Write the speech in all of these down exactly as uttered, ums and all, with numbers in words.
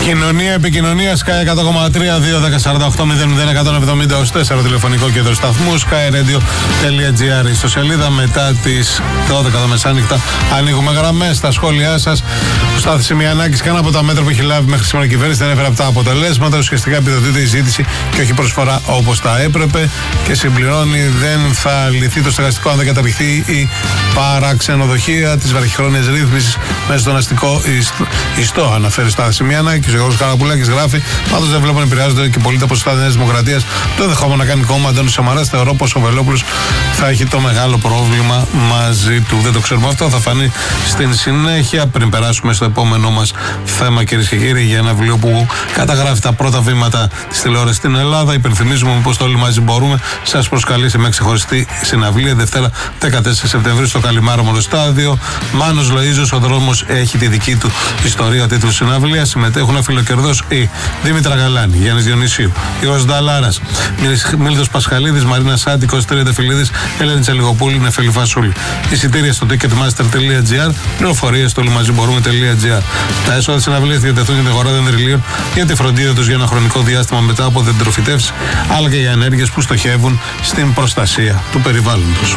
Κοινωνία, επικοινωνία, Sky εκατό κόμμα τρία, δύο ένα μηδέν σαράντα οκτώ μηδέν μηδέν εκατόν εβδομήντα τέσσερα, τηλεφωνικό κέντρο σταθμού, sky radio τελεία gr. Στο σελίδα μετά τις δώδεκα το μεσάνυχτα ανοίγουμε γραμμές. Στα σχόλιά σας, ο Στάθης Σημιανάκης, κανένα από τα μέτρα που έχει λάβει μέχρι σήμερα η κυβέρνηση δεν έφερε από τα αποτελέσματα. Ουσιαστικά επιδοτείται η ζήτηση και όχι προσφορά όπως θα έπρεπε. Και συμπληρώνει, δεν θα λυθεί το στεγαστικό αν δεν καταργηθεί η παραξενοδοχεία τη βραχυχρόνιας ρύθμισης μέσα στον αστικό ιστό. Αναφέρει ο Στάθης Σημιανάκης. Ο Γιώργος Καραπουλάκης γράφει: πάντως δεν βλέπω να επηρεάζονται και πολύ τα ποσοστά της Νέας Δημοκρατίας. Το ενδεχόμενο να κάνει κόμμα Αντώνης Σαμαράς. Θεωρώ πως ο Βελόπουλος θα έχει το μεγάλο πρόβλημα μαζί του. Δεν το ξέρουμε αυτό, θα φανεί στην συνέχεια. Πριν περάσουμε στο επόμενό μας θέμα, κυρίες και κύριοι, για ένα βιβλίο που καταγράφει τα πρώτα βήματα της τηλεόρασης στην Ελλάδα. Υπενθυμίζουμε πως το Όλοι Μαζί Μπορούμε σας προσκαλεί σε μια ξεχωριστή συναυλία Δευτέρα δεκατέσσερις Σεπτεμβρίου στο Καλιμάρωμο Στάδιο. Μάνος Λοΐζος, ο δρόμος έχει τη δική του ιστορία. Τίτλου συναυλία. Συμμετέχουν αφιλοκερδός οι Δήμητρα Γαλάνη, Γιάννης Διονυσίου, Ιωάννης Νταλάρας, Μίλτος Πασχαλίδης, Μαρίνα Σάντικος, Τρίτα Φιλίδης, Ελένη Τσαλιγοπούλη, Νεφέλη Φασούλη. Εισιτήρια στο ticketmaster τελεία gr, πληροφορίες στο ολοιμαζιμπορούμε.gr. Τα έσοδα της συναυλίας διατεθούν για την αγορά δεντριλίων για τη φροντίδα τους για ένα χρονικό διάστημα μετά από δεντροφυτεύσεις, αλλά και για ενέργειες που στοχεύουν στην προστασία του περιβάλλοντος.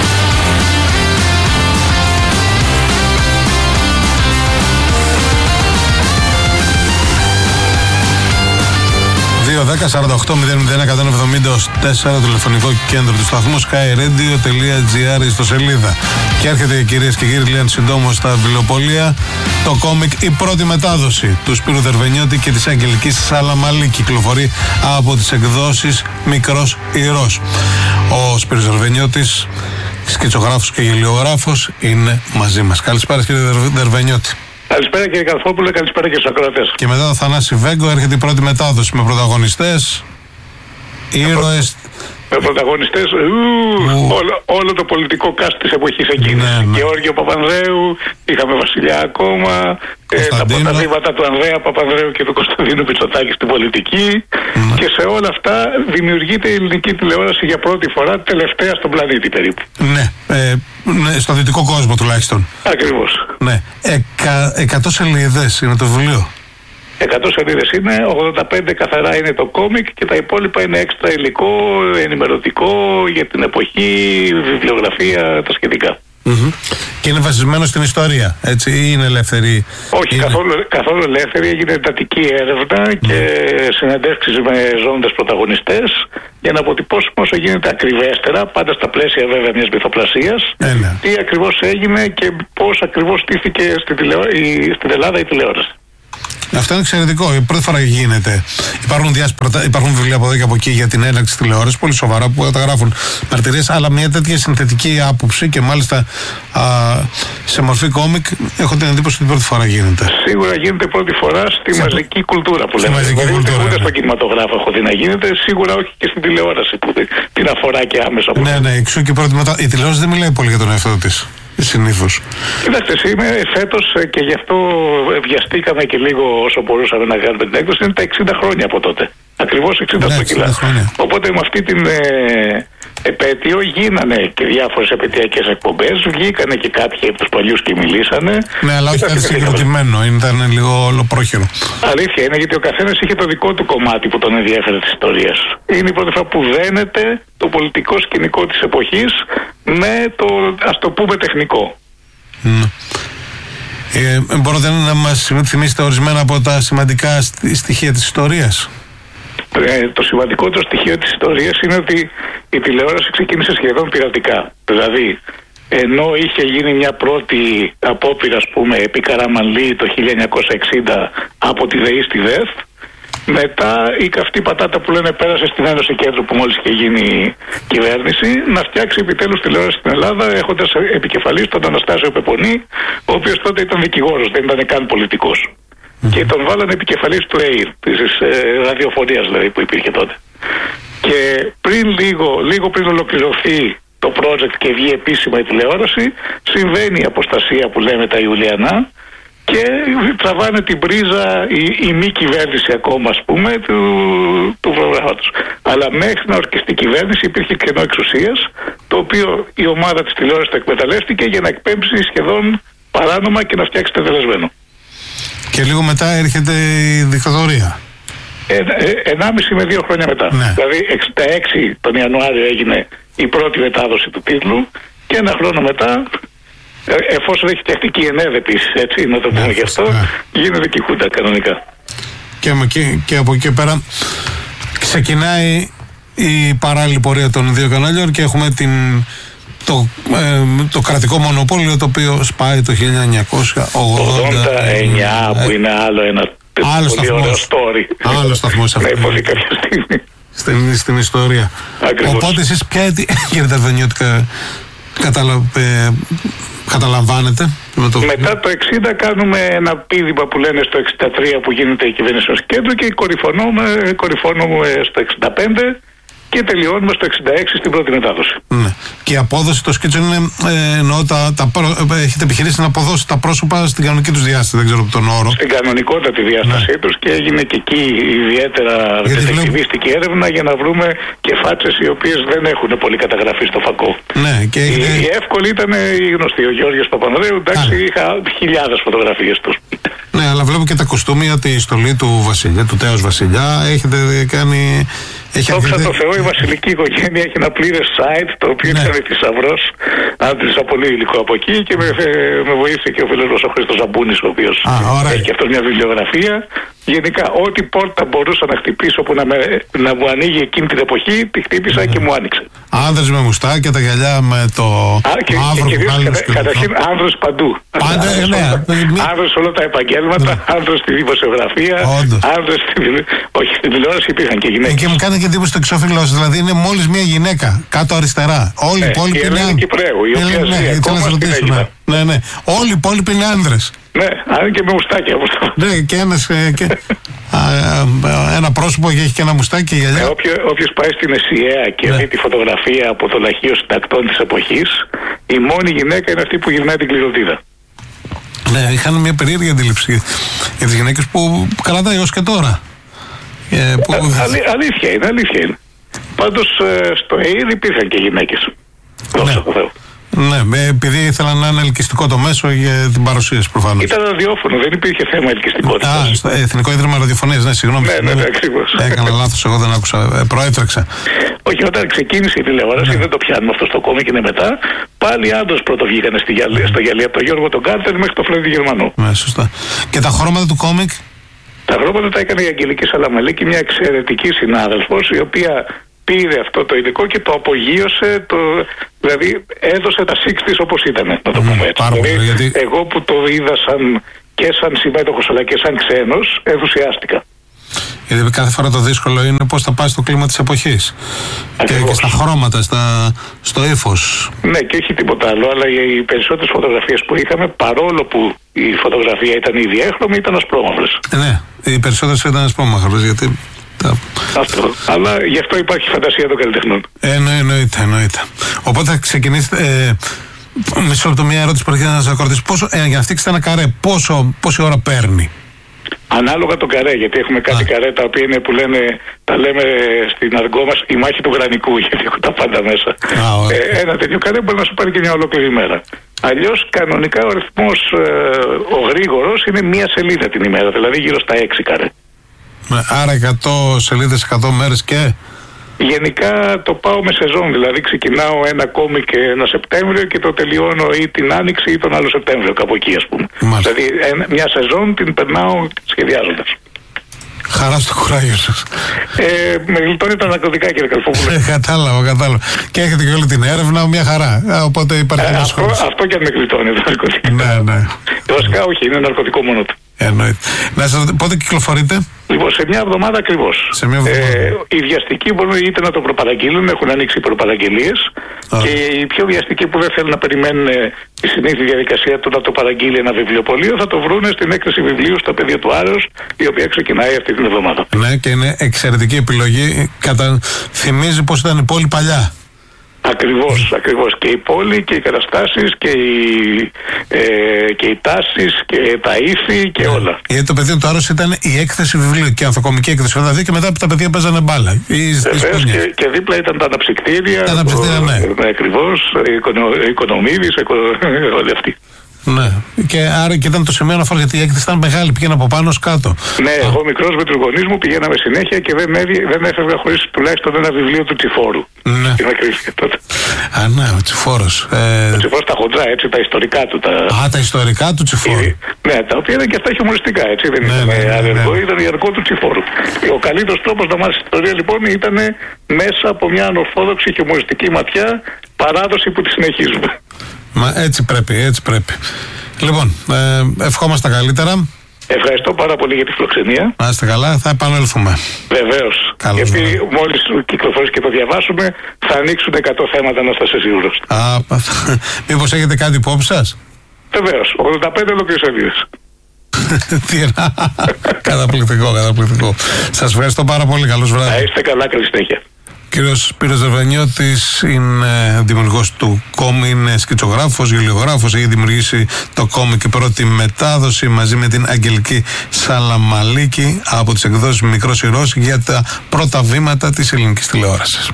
δύο δέκα σαράντα οκτώ μηδέν μηδέν εκατόν εβδομήντα τέσσερα, τηλεφωνικό κέντρο του σταθμού, sky radio τελεία gr στο σελίδα. Και έρχεται, κυρίες και κύριοι, λίγαν συντόμως στα βιβλιοπωλεία το κόμικ «Η πρώτη μετάδοση» του Σπύρου Δερβενιώτη και της Αγγελικής Σαλαμαλή. Κυκλοφορεί από τις εκδόσεις Μικρός Ηρός. Ο Σπύρος Δερβενιώτης, σκητσογράφος και γελιογράφος, είναι μαζί μας. Καλησπέρα, κύριε Δερβενιώτη. Καλησπέρα, κύριε Καρφόπουλε, καλησπέρα και στους ακροατές. Και μετά το Θανάση Βέγκο έρχεται η πρώτη μετάδοση με πρωταγωνιστές, ήρωες. Με πρωταγωνιστές, όλο, όλο το πολιτικό κάστ της εποχής εκείνης. Ναι, ναι. Γεώργιο Παπανδρέου, είχαμε Βασιλιά ακόμα, ε, τα πρώτα βήματα του Ανδρέα Παπανδρέου και του Κωνσταντίνου Μητσοτάκη στην πολιτική. Ναι. Και σε όλα αυτά δημιουργείται η ελληνική τηλεόραση για πρώτη φορά, τελευταία στον πλανήτη περίπου. Ναι, ε, ναι, στο δυτικό κόσμο τουλάχιστον. Ακριβώς. Ναι, Εκα, εκατό σελίδες είναι το βιβλίο. εκατό σελίδες είναι, ογδόντα πέντε καθαρά είναι το κόμικ και τα υπόλοιπα είναι έξτρα υλικό, ενημερωτικό για την εποχή, βιβλιογραφία, τα σχετικά. Mm-hmm. Και είναι βασισμένο στην ιστορία, έτσι, ή είναι ελεύθερη? Όχι, είναι... καθόλου, καθόλου ελεύθερη. Έγινε εντατική έρευνα και mm. συνεντεύξεις με ζώντες πρωταγωνιστές για να αποτυπώσουμε όσο γίνεται ακριβέστερα, πάντα στα πλαίσια βέβαια μιας μυθοπλασίας, ε, ναι. τι ακριβώς έγινε και πώς ακριβώς στήθηκε στην, τηλεο... στην Ελλάδα η τηλεόραση. Αυτό είναι εξαιρετικό. Η πρώτη φορά γίνεται. Υπάρχουν, διάσπρατα, υπάρχουν βιβλία από εδώ και από εκεί για την έναρξη τηλεόραση, πολύ σοβαρά, που καταγράφουν μαρτυρίες, αλλά μια τέτοια συνθετική άποψη και μάλιστα α, σε μορφή κόμικ, έχω την εντύπωση ότι την πρώτη φορά γίνεται. Σίγουρα γίνεται πρώτη φορά στη σε... μαζική κουλτούρα που λέμε. Μαζική κουλτούρα, ούτε ναι. στον κινηματογράφο έχω δει να γίνεται, σίγουρα όχι και στην τηλεόραση που την αφορά και άμεσα. Ναι, ναι, εξού και πρώτη μετά. Η τηλεόραση δεν μιλάει πολύ για τον εαυτό της. Συνήθως. Κοιτάξτε, είμαι φέτος και γι' αυτό βιαστήκαμε και λίγο όσο μπορούσαμε να κάνουμε την έκδοση. Είναι τα εξήντα χρόνια από τότε. Ακριβώς εξήντα ναι, κιλά. Οπότε με αυτή την ε, επέτειο γίνανε και διάφορες επαιτειακές εκπομπές. Βγήκανε και κάποιοι από τους παλιούς και μιλήσανε. Ναι, αλλά όχι κάτι συγκροτημένο. Ήταν λίγο ολοπρόχειρο. Αλήθεια είναι, γιατί ο καθένας είχε το δικό του κομμάτι που τον ενδιέφερε της ιστορίας. Είναι η πρώτη φορά που δένεται το πολιτικό σκηνικό της εποχής με το, ας το πούμε, τεχνικό. Mm. Ε, μπορείτε να μας θυμίσετε ορισμένα από τα σημαντικά στοιχεία της ιστορίας? Ε, το σημαντικότερο στοιχείο της ιστορίας είναι ότι η τηλεόραση ξεκίνησε σχεδόν πειρατικά. Δηλαδή, ενώ είχε γίνει μια πρώτη απόπειρα, ας πούμε, επί Καραμανλή το χίλια εννιακόσια εξήντα από τη ΔΕΗ στη ΔΕΘ, μετά η καυτή πατάτα που λένε πέρασε στην Ένωση Κέντρου που μόλις είχε γίνει κυβέρνηση, να φτιάξει επιτέλους τηλεόραση στην Ελλάδα, έχοντας επικεφαλής τον Αναστάσιο Πεπονή, ο οποίος τότε ήταν δικηγόρος, δεν ήταν καν πολιτικός. Mm-hmm. Και τον βάλανε επικεφαλής του ΕΙΡ, της ε, ραδιοφωνίας δηλαδή που υπήρχε τότε. Και πριν λίγο, λίγο πριν ολοκληρωθεί το project και βγει επίσημα η τηλεόραση, συμβαίνει η αποστασία που λέμε τα Ιουλιανά, και τραβάνε την πρίζα η, η μη κυβέρνηση ακόμα, ας πούμε, του, του προγράμματος. Αλλά μέχρι να ορκιστεί η κυβέρνηση υπήρχε κενό εξουσίας, το οποίο η ομάδα της τηλεόρασης το εκμεταλλεύτηκε για να εκπέμψει σχεδόν παράνομα και να φτιάξει τελεσμένο. Και λίγο μετά έρχεται η δικτατορία. Ε, ε, ενάμιση με δύο χρόνια μετά. Ναι. Δηλαδή εξήντα έξι τον Ιανουάριο έγινε η πρώτη μετάδοση του τίτλου και ένα χρόνο μετά, ε, εφόσον έχει φτιαχτεί και η ΕΝΕΔ επίσης, έτσι, να το πούμε ναι, γι' αυτό, ναι. γίνεται και η Χούντα κανονικά. Και, και, και από εκεί πέρα ξεκινάει η παράλληλη πορεία των δύο κανάλιων και έχουμε την, το, ε, το κρατικό μονοπόλιο, το οποίο σπάει το χίλια εννιακόσια ογδόντα εννιά, που είναι άλλο ένα άλλο πολύ ωραίο story. Άλλο σταθμός αυτό. Ναι, πολύ κάποια στιγμή. Στην, στην ιστορία. Ακριβώς. Οπότε εσείς ποια, κύριε Ταρδανιώτη, ε, καταλαμβάνετε με το... Μετά το εξήντα κάνουμε ένα πήδημα που λένε στο εξήντα τρία που γίνεται η κυβέρνηση ως κέντρο και κορυφώνουμε, κορυφώνουμε στο εξήντα πέντε και τελειώνουμε στο εξήντα έξι στην πρώτη μετάδοση. Ναι. Και η απόδοση των σκίτσων είναι, ε, εννοώ, τα, τα, έχετε επιχειρήσει να αποδώσει τα πρόσωπα στην κανονική τους διάσταση, δεν ξέρω τον όρο. Στην κανονικότατη διάστασή ναι. τους και έγινε και εκεί ιδιαίτερα δετεκτιβίστικη βλέπω... έρευνα για να βρούμε και φάτσες οι οποίες δεν έχουν πολύ καταγραφεί στο φακό. Ναι, και έχετε... η, η εύκολη ήταν η γνωστή, ο Γιώργος Παπανδρέου, εντάξει, Άρα. είχα χιλιάδες φωτογραφίες τους. Ναι, αλλά βλέπω και τα κοστούμια, τη στολή του Βασιλιά, του τέος Βασιλιά, έχετε κάνει... Δόξα τω Θεώ, η βασιλική οικογένεια έχει ένα πλήρες site το οποίο ναι. ήταν θησαυρός. Άντλησα πολύ υλικό από εκεί και με, με βοήθησε και ο φίλος μας ο Χρήστος Ζαμπούνης, ο οποίος Α, έχει και αυτό μια βιβλιογραφία. Γενικά, ό,τι πόρτα μπορούσα να χτυπήσω που να, με, να μου ανοίγει εκείνη την εποχή, τη χτύπησα mm. και μου άνοιξε. Άνδρες με μουστάκια, τα γυαλιά με το Α, και, μαύρο και, που και καταρχήν άνδρες παντού. Πάντα, άνδρες, ναι, άνδρες σε όλα τα επαγγέλματα, ναι. άνδρες στη δημοσιογραφία, άνδρες στη, όχι, στην τηλεόραση υπήρχαν και γυναίκες. Και μου κάνει και εντύπωση το εξώφυλλος, δηλαδή είναι μόλις μία γυναίκα κάτω αριστερά. Όλοι οι υπόλοιποι είναι άνδρες. Η οποία ζει ακόμα στην Αίγυπτο. Ναι, ναι. Όλοι οι υπόλοιποι είναι άνδρες. Ναι, αν και με μουστάκια όπως το. Ναι, και ένας, και, α, α, ένα πρόσωπο έχει και ένα μουστάκι και γυαλιά. Ε, όποιο, όποιος πάει στην ΕΣΥΑ και ναι. δει τη φωτογραφία από το λαχείο συντακτών της εποχής, η μόνη γυναίκα είναι αυτή που γυρνάει την κληροτίδα. Ναι, είχαν μια περίεργη αντίληψη για τις γυναίκες που κρατάει έως και τώρα. Ε, που... Α, αλή, αλήθεια είναι, αλήθεια είναι. Πάντως στο ΕΙΡ υπήρχαν και γυναίκες. Δόξα τω Θεώ. Ναι, επειδή ήθελαν να είναι ελκυστικό το μέσο για την παρουσίαση προφανώς. Ήταν ραδιόφωνο, δεν υπήρχε θέμα ελκυστικότητας. Α, στο Εθνικό Ίδρυμα Ραδιοφωνίας, ναι, συγγνώμη. Ναι, ναι, ναι, ακριβώς. Έκανα λάθος, εγώ δεν άκουσα, ε, προέτρεξα. Όχι, όταν ξεκίνησε η τηλεόραση, ναι. δεν το πιάνουμε αυτό στο κόμικ, είναι μετά. Πάλι άντρες πρώτο βγήκανε στη γυαλί, στο γυαλί από τον Γιώργο τον Κάρτερ μέχρι το Φρέντι Γερμανό. Ναι, σωστά. Και τα χρώματα του κόμικ. Τα χρώματα τα έκανε η Αγγελική Σαλαμαλίκη, μια εξαιρετική συνάδελφος, η οποία πήρε αυτό το υλικό και το απογείωσε, το, δηλαδή έδωσε τα εξήντα όπως ήταν, να το πούμε έτσι. Mm, δηλαδή, γιατί... Εγώ που το είδα σαν, και σαν συμμέτοχος αλλά και σαν ξένος, ενθουσιάστηκα. Γιατί κάθε φορά το δύσκολο είναι πώς θα πάει στο κλίμα της εποχής. Και, και στα χρώματα, στα, στο ύφος. Ναι, και όχι τίποτα άλλο, αλλά οι περισσότερες φωτογραφίες που είχαμε, παρόλο που η φωτογραφία ήταν ήδη έχρωμη, ήταν ασπρόμαυρες. Ε, ναι, οι περισσότερες ήταν ασπρόμαυρες, γιατί... Αυτό. Αλλά γι' αυτό υπάρχει φαντασία των καλλιτεχνών. Ε, εννοείται, εννοείται. Οπότε θα ξεκινήσετε. Ε, μισό λεπτό, μια ερώτηση που έρχεται να σας ρωτήσω. Πόσο, ε, για να φτιάξετε ένα καρέ, πόσο, πόση ώρα παίρνει? Ανάλογα το καρέ, γιατί έχουμε κάτι Α. καρέ τα οποία είναι που λένε, τα λέμε στην αργό μας, η μάχη του γρανικού, γιατί έχουν τα πάντα μέσα. Α, ε, ένα τέτοιο καρέ μπορεί να σου πάρει και μια ολόκληρη ημέρα. Αλλιώς κανονικά ο ρυθμός, ε, ο γρήγορος, είναι μία σελίδα την ημέρα, δηλαδή γύρω στα έξι καρέ. Άρα εκατό σελίδες, εκατό μέρες και... Γενικά το πάω με σεζόν, δηλαδή ξεκινάω ένα κόμικ ένα Σεπτέμβριο και το τελειώνω ή την Άνοιξη ή τον άλλο Σεπτέμβριο, κάπου εκεί ας πούμε. Μάλιστα. Δηλαδή μια σεζόν την περνάω σχεδιάζοντας. Χαρά στο κουράγιο σας. Ε, με γλιτώνει τα ναρκωτικά, κύριε Καλφόπουλε. Ε, κατάλαβα, κατάλαβα. Και έχετε και όλη την έρευνα, μια χαρά. Ε, οπότε υπάρχει ε, αυτό, αυτό και αν με γλιτώνει τα ναρκωτικά. Ναι, ναι. Βασικά όχι, είναι ναρκωτικό μόνο του. Εννοείται. Να σας ρωτήσω, πότε κυκλοφορείτε? Λοιπόν, σε μια εβδομάδα ακριβώς. Σε μια εβδομάδα. Ε, οι βιαστικοί μπορούν είτε να το προπαραγγείλουν, έχουν ανοίξει προπαραγγελίες. Και οι πιο βιαστικοί που δεν θέλουν να περιμένουν τη συνήθη διαδικασία του να το παραγγείλει ένα βιβλιοπωλείο, θα το βρουν στην έκθεση βιβλίου στο πεδίο του Άρεως, η οποία ξεκινάει αυτή την εβδομάδα. Ναι, και είναι εξαιρετική επιλογή. Κατα... Θυμίζει πως ήταν η πόλη παλιά. Ακριβώς, ακριβώς. Και η πόλη και οι καταστάσεις και οι, ε, και οι τάσεις και τα ήθη και yeah. όλα. Γιατί το πεδίο του Άρεως ήταν η έκθεση βιβλίου και η ανθοκομική έκθεση. Δηλαδή και μετά τα παιδιά παίζανε μπάλα. Βεβαίως και, και δίπλα ήταν τα αναψυκτήρια. Τα αναψυκτήρια, ναι. ναι. Ακριβώς, οικονο, οικονομίδης, οικο, όλοι αυτοί. Ναι. Και άρα και ήταν το σημείο αναφορά, γιατί η έκθεση ήταν μεγάλη, πήγαινε από πάνω ως κάτω. Ναι, Α. εγώ μικρός με τους γονείς μου πηγαίναμε συνέχεια και δεν, έβγε, δεν έφευγα χωρίς τουλάχιστον ένα βιβλίο του Τσιφόρου. Ναι. Τι με κρύφτηκε τότε. Α, ναι, ο Τσιφόρος. Ε... Ο Τσιφόρος τα χοντρά, έτσι, τα ιστορικά του. Τα... Α, τα ιστορικά του Τσιφόρου. Ε, ναι, τα οποία ήταν και αυτά χιουμοριστικά, έτσι. Δεν ναι, ήταν ναι, ναι, αργό, ναι. Ήταν αργό του Τσιφόρου. Ο καλύτερος τρόπος να μάθεις ιστορία λοιπόν ήταν μέσα από μια ανορθόδοξη χιουμοριστική ματιά, παράδοση που τη συνεχίζουμε. Μα έτσι πρέπει, έτσι πρέπει. Λοιπόν, ε, ευχόμαστε τα καλύτερα. Ευχαριστώ πάρα πολύ για τη φιλοξενία. Να είστε καλά, θα επανέλθουμε. Βεβαίως. Γιατί μόλις κυκλοφορήσει και το διαβάσουμε, θα ανοίξουν εκατό θέματα, να είστε σίγουρος. Α, μήπως έχετε κάτι υπόψη σας? Βεβαίως. ογδόντα πέντε ολόκληρες σελίδες. Τι είναι. Καταπληκτικό, καταπληκτικό. Σας ευχαριστώ πάρα πολύ. Καλώς βράδυ. Να είστε καλά, καλή συνέχεια. Κύριος Σπύρος Δερβανιώτης είναι δημιουργός του κόμ, είναι σκητσογράφος, γελιογράφος, έχει δημιουργήσει το κόμικ και πρώτη μετάδοση μαζί με την Αγγελική Σαλαμαλίκη από τις εκδόσεις Μικρός Ηρώος για τα πρώτα βήματα της ελληνικής τηλεόρασης.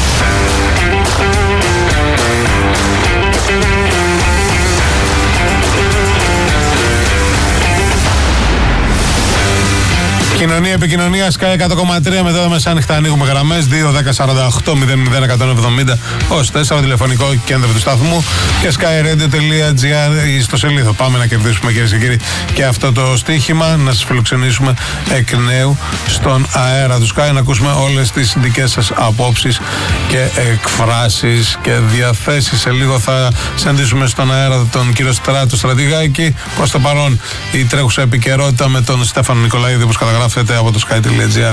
Κοινωνία, επικοινωνία, Sky εκατό κόμμα τρία, μετά τα μεσάνυχτα ανοίγουμε γραμμές δύο δέκα σαράντα οκτώ μηδέν μηδέν εκατόν εβδομήντα ως τέσσερα, τηλεφωνικό κέντρο του σταθμού και sky radio τελεία gr στο σελίδο. Πάμε να κερδίσουμε, κυρίες και κύριοι, και αυτό το στοίχημα, να σας φιλοξενήσουμε εκ νέου στον αέρα του Sky, να ακούσουμε όλες τις δικές σας απόψεις και εκφράσεις και διαθέσεις. Σε λίγο θα συναντήσουμε στον αέρα τον κύριο Στράτο Στρατηγάκη. Προς το παρόν η τρέχουσα επικαιρότητα με τον Στέφανο Νικολαίδη, όπως καταγράφεται από το sky τελεία gr.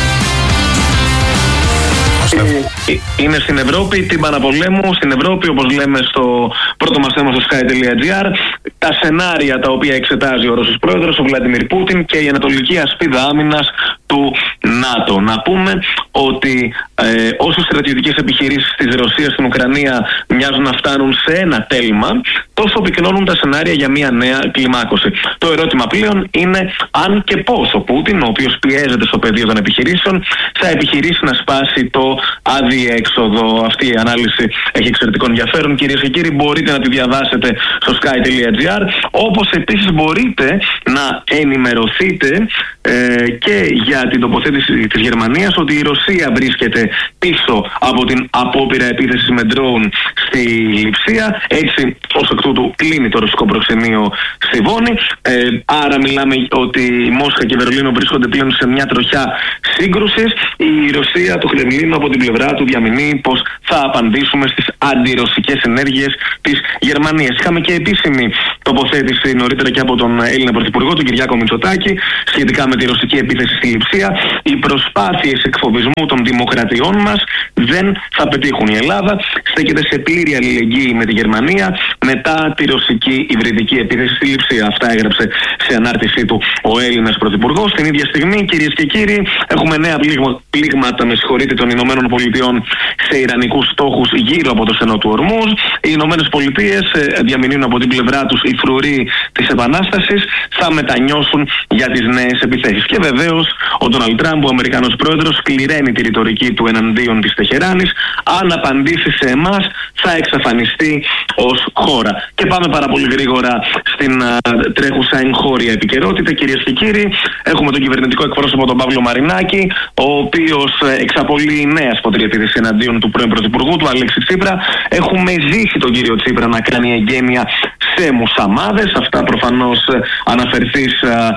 Είναι στην Ευρώπη, την Παναπολέμου, στην Ευρώπη, όπως λέμε στο πρώτο μας θέμα στο sky τελεία gr, τα σενάρια τα οποία εξετάζει ο Ρώσος πρόεδρος, ο Βλαντιμίρ Πούτιν, και η ανατολική ασπίδα άμυνας του ΝΑΤΟ. Να πούμε ότι ε, όσο στρατιωτικές επιχειρήσεις της Ρωσίας στην Ουκρανία μοιάζουν να φτάνουν σε ένα τέλμα, τόσο πυκνώνουν τα σενάρια για μια νέα κλιμάκωση. Το ερώτημα πλέον είναι αν και πώς ο Πούτιν, ο οποίος πιέζεται στο πεδίο των επιχειρήσεων, θα επιχειρήσει να σπάσει το αδιέξοδο. Αυτή η ανάλυση έχει εξαιρετικό ενδιαφέρον, κυρίες και κύριοι. Μπορείτε να τη διαβάσετε στο sky τελεία gr, όπως επίσης μπορείτε να ενημερωθείτε ε, και για την τοποθέτηση της Γερμανίας ότι η Ρωσία βρίσκεται πίσω από την απόπειρα επίθεσης με ντρόουν στη Λειψία. Έτσι, ως εκ τούτου, κλείνει το ρωσικό προξενείο στη Βόνη. Ε, άρα μιλάμε ότι η Μόσχα και η Βερολίνο βρίσκονται πλέον σε μια τροχιά σύγκρουσης. Η Ρωσία, το Κρεμλίνο, από την πλευρά του διαμηνύει πως θα απαντήσουμε στις αντιρωσικές ενέργειες της Γερμανίας. Είχαμε και επίσημη τοποθέτηση νωρίτερα και από τον Έλληνα Πρωθυπουργό, τον Κυριάκο Μητσοτάκη, σχετικά με τη ρωσική επίθεση στη Λειψία. Οι προσπάθειες εκφοβισμού των δημοκρατιών μας δεν θα πετύχουν. Η Ελλάδα στέκεται σε πλήρη αλληλεγγύη με τη Γερμανία μετά τη ρωσική υβριδική επίθεση στη Λειψία. Αυτά έγραψε σε ανάρτησή του ο Έλληνας Πρωθυπουργός. Την ίδια στιγμή, κυρίες και κύριοι, έχουμε νέα πλήγμα, πλήγματα με συγχωρείτε, των Ηνωμένων Πολιτειών σε ιρανικούς στόχους γύρω από το στενό του Ορμούζ. Οι Ηνωμένες Πολιτείες διαμηνύουν από την πλευρά τους οι φρουροί της Επανάστασης θα μετανιώσουν για τις νέες επιθέσεις. Και βεβαίως ο Ντόναλντ Τραμπ, ο Αμερικανός πρόεδρος, σκληραίνει τη ρητορική του εναντίον της Τεχεράνης. Αν απαντήσει σε εμάς, θα εξαφανιστεί ως χώρα. Και πάμε πάρα πολύ γρήγορα στην α, τρέχουσα εγχώρια επικαιρότητα, κυρίες και κύριοι. Έχουμε τον κυβερνητικό εκπρόσωπο, τον Παύλο Μαρινάκη, ο οποίος εξαπολύει νέα σφοδρή επίθεση εναντίον του πρώην πρωθυπουργού του Αλέξη Τσίπρα. Έχουμε ζήσει τον κύριο Τσίπρα να κάνει εγγένεια σε μουσαμάδες. Αυτά προφανώς αναφερθείς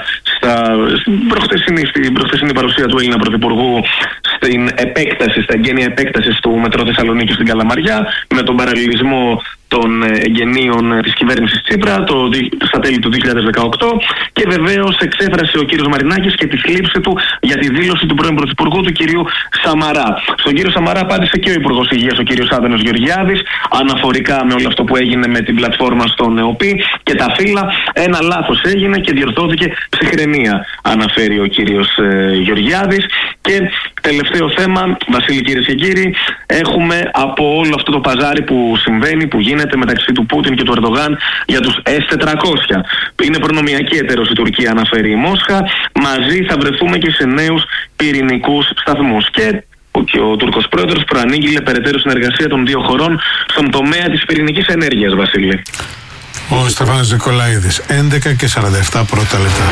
στα, στην, προχτεσινή, στην προχτεσινή παρουσία του Έλληνα Πρωθυπουργού στην επέκταση, στα εγγένεια επέκταση του Μετρό Θεσσαλονίκη στην Καλαμαριά, με τον παραλληλισμό των εγγενείων της κυβέρνησης Τσίπρα το, στα τέλη του δύο χιλιάδες δεκαοκτώ, και βεβαίως εξέφρασε ο κύριος Μαρινάκης και τη θλίψη του για τη δήλωση του πρώην πρωθυπουργού, του κυρίου Σαμαρά. Στον κύριο Σαμαρά απάντησε και ο Υπουργός Υγείας, ο κύριος Άδωνος Γεωργιάδης, αναφορικά με όλο αυτό που έγινε με την πλατφόρμα στον ΕΟΠΗ και τα φύλλα. Ένα λάθος έγινε και διορθώθηκε ψυχραιμία, αναφέρει ο κύριος ε, Γεωργιάδης. Και τελευταίο θέμα, Βασίλη, κυρίες και κύριοι, έχουμε από όλο αυτό το παζάρι που συμβαίνει, που γίνεται μεταξύ του Πούτιν και του Ερντογάν για τους ες τετρακόσια. Είναι προνομιακή εταίρος η Τουρκία, αναφέρει η Μόσχα. Μαζί θα βρεθούμε και σε νέους πυρηνικούς σταθμούς. Και και ο Τούρκος πρόεδρος προανήγγειλε περαιτέρω συνεργασία των δύο χωρών στον τομέα της πυρηνικής ενέργειας, Βασίλη. Ο Στέφανος Νικολαίδης. έντεκα και σαράντα επτά πρώτα λεπτά.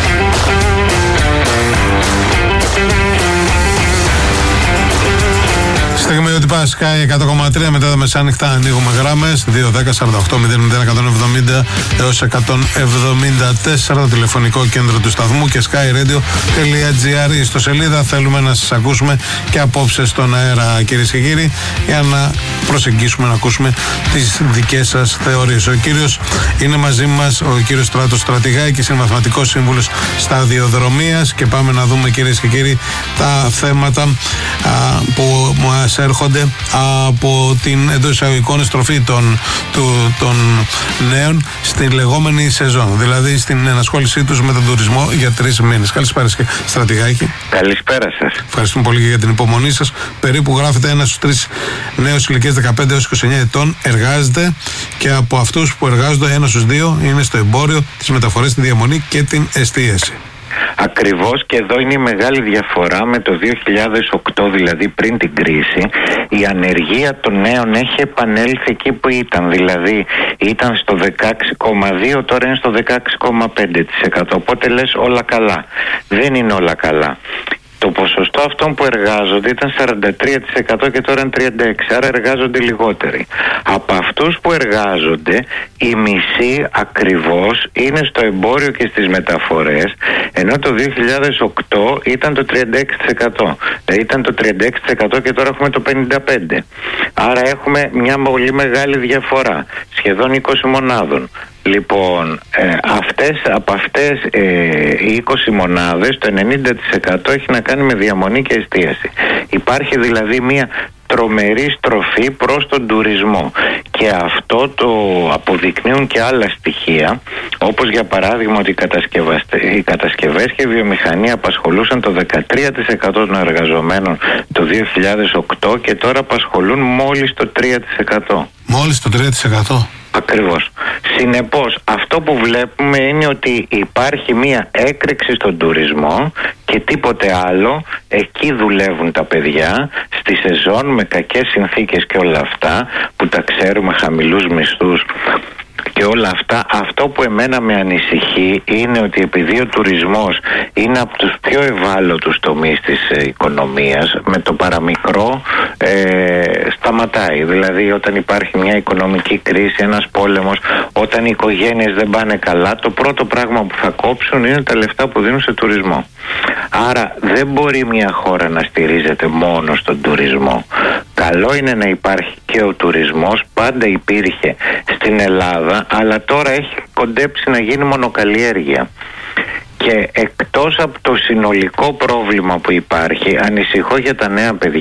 Στιγμή ότι πας Sky εκατό κόμμα τρία, μετά τα μεσάνυχτα ανοίγουμε γράμμες δύο δέκα σαράντα οκτώ μηδέν μηδέν εκατόν εβδομήντα έως εκατόν εβδομήντα τέσσερα, το τηλεφωνικό κέντρο του σταθμού, και skyradio.gr η ιστοσελίδα. Θέλουμε να σας ακούσουμε και απόψε στον αέρα, κυρίες και κύριοι, για να προσεγγίσουμε, να ακούσουμε τις δικές σας θεωρίες. Ο κύριος είναι μαζί μας, ο κύριος Στράτος Στρατηγάκης, είναι μαθηματικός σύμβουλος σταδιοδρομίας, και πάμε να δούμε, κυρίες και κύριοι, τα θέματα α, που μας έρχονται από την εντός εισαγωγικών στροφή των, του, των νέων στην λεγόμενη σεζόν, δηλαδή στην ενασχόλησή τους με τον τουρισμό για τρεις μήνες. Καλησπέρα, Στρατηγάκη. Καλησπέρα σας. Ευχαριστούμε πολύ και για την υπομονή σας. Περίπου γράφετε ένας στους τρεις νέους ηλικίας δεκαπέντε έως είκοσι εννέα ετών εργάζεται, και από αυτούς που εργάζονται ένας στους δύο είναι στο εμπόριο, τις μεταφορές, τη διαμονή και την εστίαση. Ακριβώς, και εδώ είναι η μεγάλη διαφορά με το δύο χιλιάδες οκτώ, δηλαδή πριν την κρίση. Η ανεργία των νέων έχει επανέλθει εκεί που ήταν, δηλαδή ήταν στο δεκαέξι κόμμα δύο, τώρα είναι στο δεκαέξι κόμμα πέντε τοις εκατό, οπότε λες όλα καλά. Δεν είναι όλα καλά. Το ποσοστό αυτών που εργάζονται ήταν σαράντα τρία τοις εκατό και τώρα είναι τριάντα έξι τοις εκατό, άρα εργάζονται λιγότεροι. Από αυτούς που εργάζονται, η μισή ακριβώς είναι στο εμπόριο και στις μεταφορές, ενώ το δύο χιλιάδες οκτώ ήταν το τριάντα έξι τοις εκατό. Δηλαδή ήταν το τριάντα έξι τοις εκατό και τώρα έχουμε το πενήντα πέντε τοις εκατό. Άρα έχουμε μια πολύ μεγάλη διαφορά, σχεδόν είκοσι μονάδων. Λοιπόν, ε, αυτές, από αυτές ε, οι είκοσι μονάδες, το ενενήντα τοις εκατό έχει να κάνει με διαμονή και εστίαση. Υπάρχει δηλαδή μια τρομερή στροφή προς τον τουρισμό, και αυτό το αποδεικνύουν και άλλα στοιχεία, όπως για παράδειγμα ότι οι κατασκευές και η βιομηχανία απασχολούσαν το δεκατρία τοις εκατό των εργαζομένων το δύο χιλιάδες οκτώ και τώρα απασχολούν μόλις το τρία τοις εκατό. Μόλις το τρία τοις εκατό. Ακριβώς. Συνεπώς, αυτό που βλέπουμε είναι ότι υπάρχει μία έκρηξη στον τουρισμό και τίποτε άλλο. Εκεί δουλεύουν τα παιδιά στη σεζόν με κακές συνθήκες και όλα αυτά που τα ξέρουμε, χαμηλούς μισθούς και όλα αυτά. Αυτό που εμένα με ανησυχεί είναι ότι επειδή ο τουρισμός είναι από τους πιο ευάλωτους τομείς της ε, οικονομίας, με το παραμικρό ε, σταματάει. Δηλαδή όταν υπάρχει μια οικονομική κρίση, ένας πόλεμος, όταν οι οικογένειες δεν πάνε καλά, το πρώτο πράγμα που θα κόψουν είναι τα λεφτά που δίνουν σε τουρισμό. Άρα δεν μπορεί μια χώρα να στηρίζεται μόνο στον τουρισμό. Καλό είναι να υπάρχει και ο τουρισμός, πάντα υπήρχε στην Ελλάδα, αλλά τώρα έχει κοντέψει να γίνει μονοκαλλιέργεια. Και εκτός από το συνολικό πρόβλημα που υπάρχει, ανησυχώ για τα νέα παιδιά.